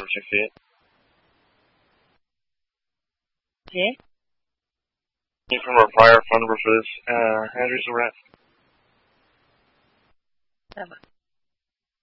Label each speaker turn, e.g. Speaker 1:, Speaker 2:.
Speaker 1: number 68.
Speaker 2: 예?
Speaker 1: You can reply our phone number for this. Andrew's arrest.
Speaker 2: 잠깐만.